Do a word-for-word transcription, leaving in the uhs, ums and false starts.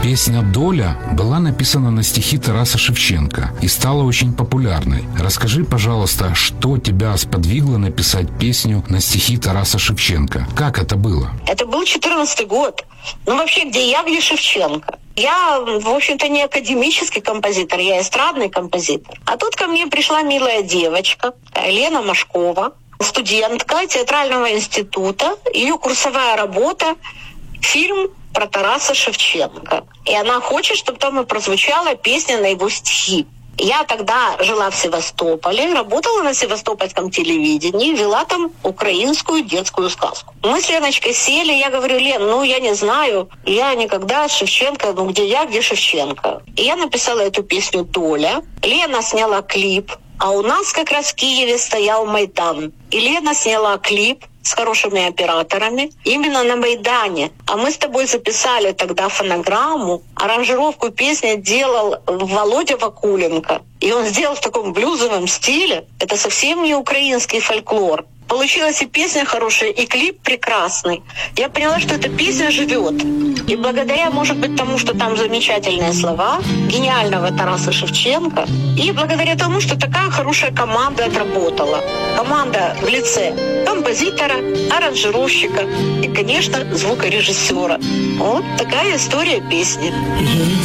Песня «Доля» была написана на стихи Тараса Шевченко и стала очень популярной. Расскажи, пожалуйста, что тебя сподвигло написать песню на стихи Тараса Шевченко? Как это было? Это был четырнадцатый год. Ну, вообще, где я, где Шевченко? Я, в общем-то, не академический композитор, я эстрадный композитор. А тут ко мне пришла милая девочка, Лена Машкова, студентка театрального института. Ее курсовая работа — фильм про Тараса Шевченко. И она хочет, чтобы там и прозвучала песня на его стихи. Я тогда жила в Севастополе, работала на севастопольском телевидении, вела там украинскую детскую сказку. Мы с Леночкой сели, я говорю: Лен, ну я не знаю, я никогда Шевченко, ну где я, где Шевченко. И я написала эту песню «Доля». Лена сняла клип, а у нас как раз в Киеве стоял Майдан. И Лена сняла клип с хорошими операторами именно на Майдане. А мы с тобой записали тогда фонограмму. Аранжировку песни делал Володя Вакуленко. И он сделал в таком блюзовом стиле. Это совсем не украинский фольклор. Получилась и песня хорошая, и клип прекрасный. Я поняла, что эта песня живет. И благодаря, может быть, тому, что там замечательные слова гениального Тараса Шевченко, и благодаря тому, что такая хорошая команда отработала. Команда в лице композитора, аранжировщика и, конечно, звукорежиссера. Вот такая история песни.